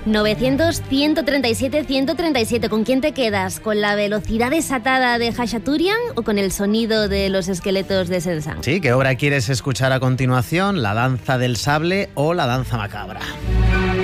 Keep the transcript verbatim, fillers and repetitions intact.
novecientos, ciento treinta y siete, ciento treinta y siete. ¿Con quién te quedas? ¿Con la velocidad desatada de Hachaturian o con el sonido de los esqueletos de Saint-Saëns? Sí, ¿qué obra quieres escuchar a continuación? ¿La danza del sable o la danza macabra?